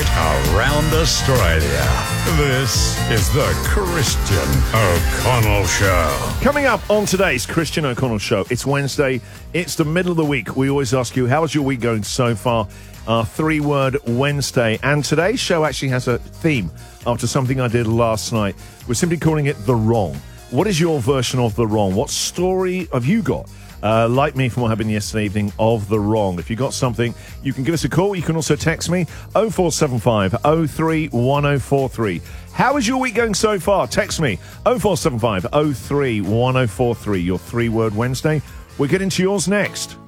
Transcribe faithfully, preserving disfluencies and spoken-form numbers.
around Australia. This is the Christian O'Connell Show. Coming up on today's Christian O'Connell Show, it's Wednesday, it's the middle of the week. We always ask you, how's your week going so far? Our three-word Wednesday. And today's show actually has a theme after something I did last night. We're simply calling it The Wrong. What is your version of The Wrong? What story have you got? Uh, like me from what happened yesterday evening of The Wrong. If you got something, you can give us a call. You can also text me oh four seven five oh three one oh four three. How is your week going so far? Text me oh four seven five oh three one oh four three. Your three-word Wednesday. We're getting to yours next.